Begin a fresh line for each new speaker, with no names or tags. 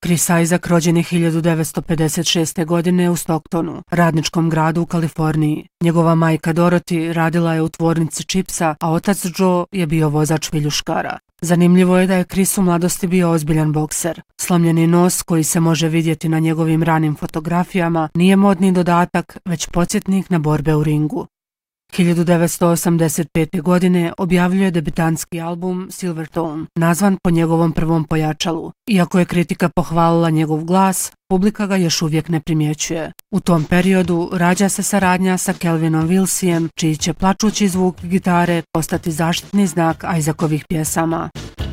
Chris Isaak rođen je 1956. godine u Stocktonu, radničkom gradu u Kaliforniji. Njegova majka Dorothy radila je u tvornici čipsa, a otac Joe je bio vozač viljuškara. Zanimljivo je da je Chris u mladosti bio ozbiljan bokser. Slomljeni nos koji se može vidjeti na njegovim ranim fotografijama nije modni dodatak, već podsjetnik na borbe u ringu. 1985. godine objavljuje debitantski album Silvertone, nazvan po njegovom prvom pojačalu. Iako je kritika pohvalila njegov glas, publika ga još uvijek ne primjećuje. U tom periodu rađa se saradnja sa Calvinom Willsijem, čiji će plačući zvuk gitare postati zaštitni znak Isaakovih pjesama.